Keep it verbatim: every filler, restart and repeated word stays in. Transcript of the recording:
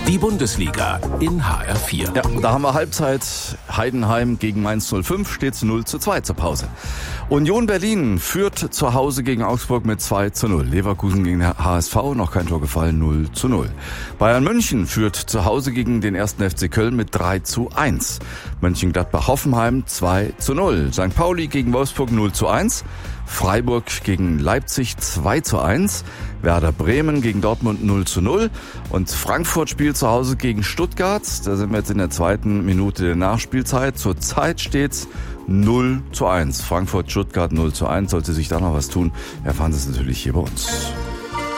Die Bundesliga in H R vier. Ja, da haben wir Halbzeit. Heidenheim gegen Mainz null fünf, steht null zu zwei zur Pause. Union Berlin führt zu Hause gegen Augsburg mit zwei zu null. Leverkusen gegen H S V, noch kein Tor gefallen, null zu null. Bayern München führt zu Hause gegen den ersten F C Köln mit drei zu eins. Mönchengladbach-Hoffenheim zwei zu null. Sankt Pauli gegen Wolfsburg null zu eins. Freiburg gegen Leipzig zwei zu eins. Werder Bremen gegen Dortmund null zu null. Und Frankfurt spielt zu Hause gegen Stuttgart. Da sind wir jetzt in der zweiten Minute der Nachspielzeit. Zurzeit steht's null zu eins. Frankfurt-Stuttgart null zu eins. Sollte sich da noch was tun, erfahren Sie es natürlich hier bei uns.